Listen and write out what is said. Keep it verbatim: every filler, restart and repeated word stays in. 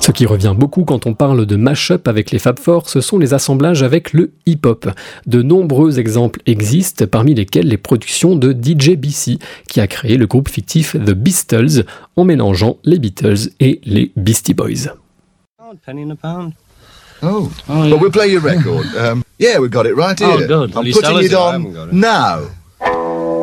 Ce qui revient beaucoup quand on parle de mash-up avec les Fab Four, ce sont les assemblages avec le hip-hop. De nombreux exemples existent, parmi lesquels les productions de D J B C, qui a créé le groupe fictif The Beastles, en mélangeant les Beatles et les Beastie Boys. Penny in a pound. Oh, Oh, yeah. but we'll play your record. Um, yeah, we got it right here. Oh, good. Will I'm you sell putting us it it? I on haven't got it. now.